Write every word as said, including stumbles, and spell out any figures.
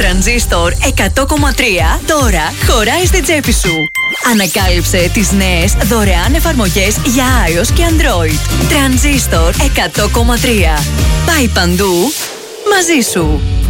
Τρανζίστορ εκατό κόμμα τρία τώρα χωράει στην τσέπη σου. Ανακάλυψε τις νέες δωρεάν εφαρμογές για iOS και Android. Τρανζίστορ εκατό κόμμα τρία. Πάει παντού, μαζί σου.